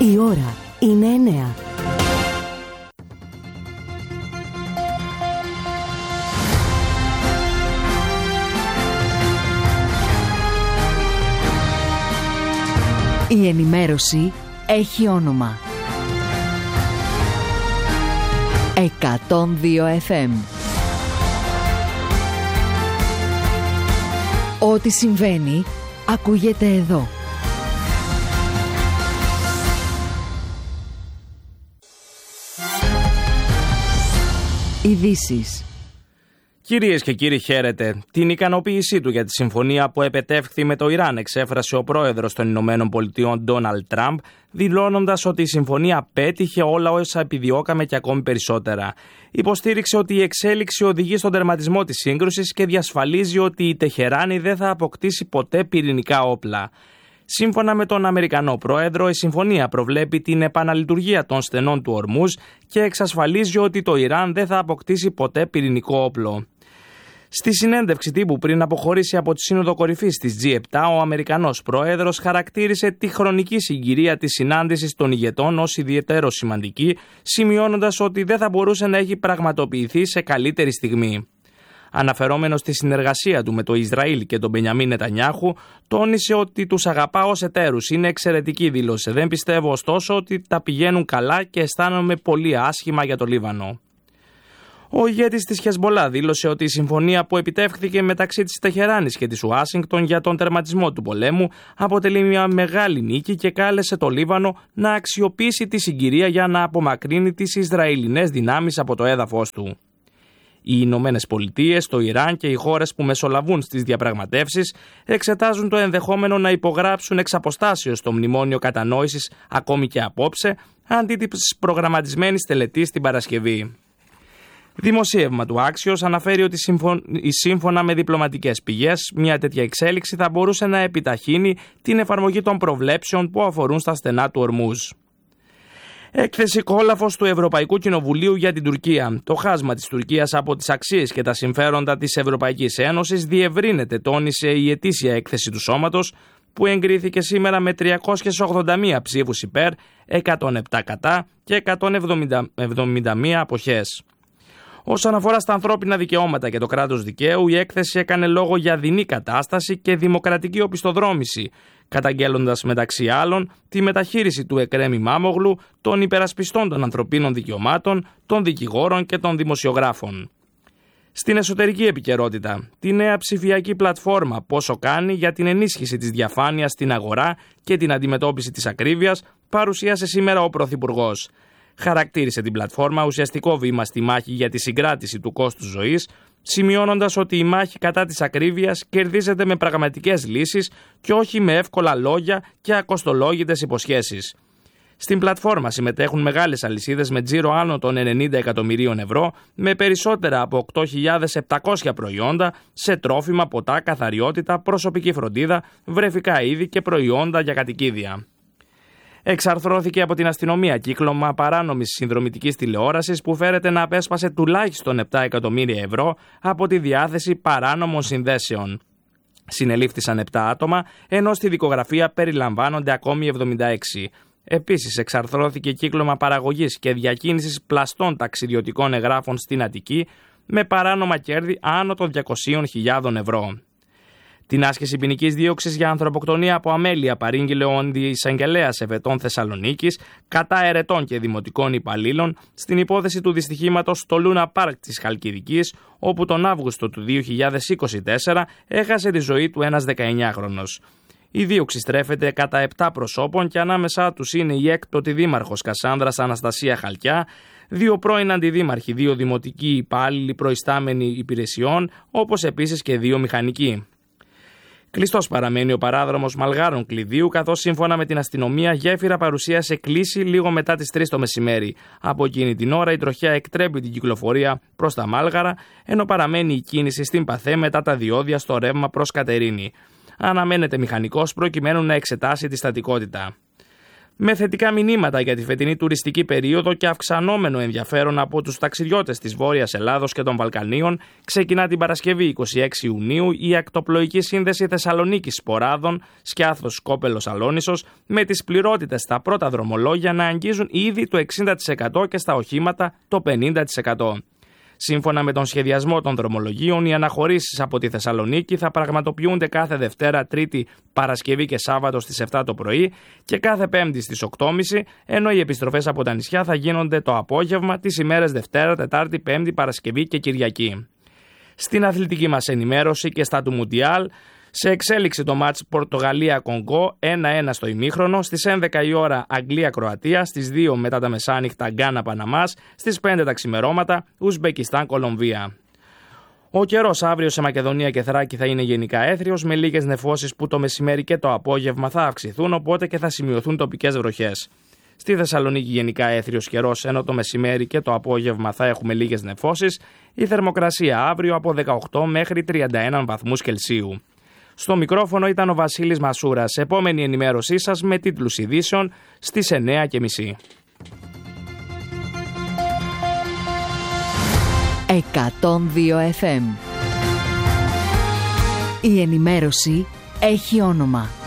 Η ώρα είναι 9. Η ενημέρωση έχει όνομα. 102 FM. Ό,τι συμβαίνει, ακούγεται εδώ. Ειδήσεις. Κυρίες και κύριοι, χαίρετε. Την ικανοποίησή του για τη συμφωνία που επετεύχθη με το Ιράν εξέφρασε ο πρόεδρος των Ηνωμένων Πολιτειών Ντόναλντ Τραμπ, δηλώνοντας ότι η συμφωνία πέτυχε όλα όσα επιδιώκαμε και ακόμη περισσότερα. Υποστήριξε ότι η εξέλιξη οδηγεί στον τερματισμό της σύγκρουσης και διασφαλίζει ότι η Τεχεράνη δεν θα αποκτήσει ποτέ πυρηνικά όπλα. Σύμφωνα με τον Αμερικανό πρόεδρο, η συμφωνία προβλέπει την επαναλειτουργία των στενών του Ορμούζ και εξασφαλίζει ότι το Ιράν δεν θα αποκτήσει ποτέ πυρηνικό όπλο. Στη συνέντευξη τύπου πριν αποχωρήσει από τη Σύνοδο Κορυφής της G7, ο Αμερικανός πρόεδρος χαρακτήρισε τη χρονική συγκυρία της συνάντησης των ηγετών ως ιδιαιτέρως σημαντική, σημειώνοντας ότι δεν θα μπορούσε να έχει πραγματοποιηθεί σε καλύτερη στιγμή. Αναφερόμενος στη συνεργασία του με το Ισραήλ και τον Μπενιαμίν Νετανιάχου, τόνισε ότι τους αγαπά ως εταίρους. Είναι εξαιρετική δήλωση. Δεν πιστεύω ωστόσο ότι τα πηγαίνουν καλά και αισθάνομαι πολύ άσχημα για το Λίβανο. Ο ηγέτης της Χεσμπολά δήλωσε ότι η συμφωνία που επιτεύχθηκε μεταξύ της Τεχεράνης και της Ουάσιγκτον για τον τερματισμό του πολέμου αποτελεί μια μεγάλη νίκη και κάλεσε το Λίβανο να αξιοποιήσει τη συγκυρία για να απομακρύνει τις Ισραηλινές δυνάμεις από το έδαφος του. Οι Ηνωμένες Πολιτείες, το Ιράν και οι χώρες που μεσολαβούν στις διαπραγματεύσεις εξετάζουν το ενδεχόμενο να υπογράψουν εξ αποστάσεως το μνημόνιο κατανόησης ακόμη και απόψε, αντί της προγραμματισμένης τελετής την Παρασκευή. Δημοσίευμα του Axios αναφέρει ότι σύμφωνα με διπλωματικές πηγές, μια τέτοια εξέλιξη θα μπορούσε να επιταχύνει την εφαρμογή των προβλέψεων που αφορούν στα στενά του Ορμούζ. Έκθεση κόλαφος του Ευρωπαϊκού Κοινοβουλίου για την Τουρκία. Το χάσμα της Τουρκίας από τις αξίες και τα συμφέροντα της Ευρωπαϊκής Ένωσης διευρύνεται, τόνισε η ετήσια έκθεση του Σώματος, που εγκρίθηκε σήμερα με 381 ψήφους υπέρ, 107 κατά και 171 αποχές. Όσον αφορά στα ανθρώπινα δικαιώματα και το κράτος δικαίου, η έκθεση έκανε λόγο για δεινή κατάσταση και δημοκρατική οπισθοδρόμηση, καταγγέλλοντας μεταξύ άλλων τη μεταχείριση του Εκρέμ Ημάμογλου, των υπερασπιστών των ανθρωπίνων δικαιωμάτων, των δικηγόρων και των δημοσιογράφων. Στην εσωτερική επικαιρότητα, τη νέα ψηφιακή πλατφόρμα Πόσο κάνει για την ενίσχυση της διαφάνειας στην αγορά και την αντιμετώπιση της ακρίβειας παρουσίασε σήμερα ο Πρωθυπουργός. Χαρακτήρισε την πλατφόρμα ουσιαστικό βήμα στη μάχη για τη συγκράτηση του κόστους ζωής, σημειώνοντας ότι η μάχη κατά της ακρίβειας κερδίζεται με πραγματικές λύσεις και όχι με εύκολα λόγια και ακοστολόγητες υποσχέσεις. Στην πλατφόρμα συμμετέχουν μεγάλες αλυσίδες με τζίρο άνω των 90 εκατομμυρίων ευρώ, με περισσότερα από 8.700 προϊόντα σε τρόφιμα, ποτά, καθαριότητα, προσωπική φροντίδα, βρεφικά είδη και προϊόντα για κατοικίδια. Εξαρθρώθηκε από την αστυνομία κύκλωμα παράνομης συνδρομητικής τηλεόρασης που φέρεται να απέσπασε τουλάχιστον 7 εκατομμύρια ευρώ από τη διάθεση παράνομων συνδέσεων. Συνελήφθησαν 7 άτομα, ενώ στη δικογραφία περιλαμβάνονται ακόμη 76. Επίσης, εξαρθρώθηκε κύκλωμα παραγωγής και διακίνησης πλαστών ταξιδιωτικών εγγράφων στην Αττική με παράνομα κέρδη άνω των 200.000 ευρώ. Την άσκηση ποινικής δίωξης για ανθρωποκτονία από αμέλεια παρήγγειλε ο αντιεισαγγελέας Εφετών Θεσσαλονίκης κατά ερετών και δημοτικών υπαλλήλων στην υπόθεση του δυστυχήματος στο Λούνα Πάρκ της Χαλκιδικής, όπου τον Αύγουστο του 2024 έχασε τη ζωή του ένας 19χρονος. Η δίωξη στρέφεται κατά 7 προσώπων και ανάμεσά τους είναι η έκτοτη δήμαρχος Κασάνδρας Αναστασία Χαλκιά, 2 πρώην αντιδήμαρχοι, 2 δημοτικοί υπάλληλοι προϊστάμενοι υπηρεσιών, όπως επίσης και 2 μηχανικοί. Κλειστός παραμένει ο παράδρομος Μαλγάρων Κλειδίου, καθώς σύμφωνα με την αστυνομία γέφυρα παρουσίασε κλίση λίγο μετά τις 3 το μεσημέρι. Από εκείνη την ώρα η τροχιά εκτρέπει την κυκλοφορία προς τα Μάλγαρα, ενώ παραμένει η κίνηση στην Παθέ μετά τα διόδια στο ρεύμα προς Κατερίνη. Αναμένεται μηχανικός προκειμένου να εξετάσει τη στατικότητα. Με θετικά μηνύματα για τη φετινή τουριστική περίοδο και αυξανόμενο ενδιαφέρον από τους ταξιδιώτες της Βόρειας Ελλάδος και των Βαλκανίων, ξεκινά την Παρασκευή 26 Ιουνίου η ακτοπλοϊκή σύνδεση Θεσσαλονίκης Σποράδων, Σκιάθος Σκόπελος Αλόνισσος, με τις πληρότητες στα πρώτα δρομολόγια να αγγίζουν ήδη το 60% και στα οχήματα το 50%. Σύμφωνα με τον σχεδιασμό των δρομολογίων, οι αναχωρήσεις από τη Θεσσαλονίκη θα πραγματοποιούνται κάθε Δευτέρα, Τρίτη, Παρασκευή και Σάββατο στις 7 το πρωί και κάθε Πέμπτη στις 8.30, ενώ οι επιστροφές από τα νησιά θα γίνονται το απόγευμα τις ημέρες Δευτέρα, Τετάρτη, Πέμπτη, Παρασκευή και Κυριακή. Στην αθλητική μας ενημέρωση και στα του Μουντιάλ, σε εξέλιξη το μάτς Πορτογαλία-Κονγκό 1-1 στο ημίχρονο, στις 11 η ώρα Αγγλία-Κροατία, στις 2 μετά τα μεσάνυχτα Γκάνα-Παναμάς, στις 5 τα ξημερώματα Ουσμπεκιστάν-Κολομβία. Ο καιρός αύριο σε Μακεδονία και Θράκη θα είναι γενικά έθριος, με λίγες νεφώσεις που το μεσημέρι και το απόγευμα θα αυξηθούν, οπότε και θα σημειωθούν τοπικές βροχές. Στη Θεσσαλονίκη γενικά έθριος καιρός, ενώ το μεσημέρι και το απόγευμα θα έχουμε λίγες νεφώσεις. Η θερμοκρασία αύριο από 18 μέχρι 31 βαθμούς Κελσίου. Στο μικρόφωνο ήταν ο Βασίλης Μασούρας. Επόμενη ενημέρωσή σας με τίτλους ειδήσεων στις 9.30. 102 FM. Η ενημέρωση έχει όνομα.